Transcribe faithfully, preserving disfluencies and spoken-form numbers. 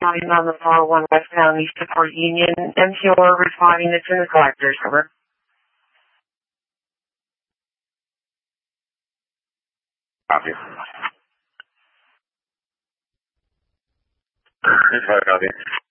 Line on the four oh one westbound east of Fort Union. M T O responding, it's in the collectors, over. Copy. Copy.